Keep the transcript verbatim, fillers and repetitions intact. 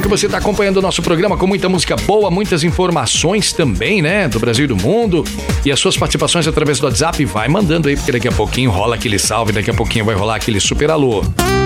bom que você tá acompanhando o nosso programa com muita música boa, muitas informações também, né? Do Brasil e do mundo. E as suas participações através do WhatsApp, vai mandando aí, porque daqui a pouquinho rola aquele salve, daqui a pouquinho vai rolar aquele super alô.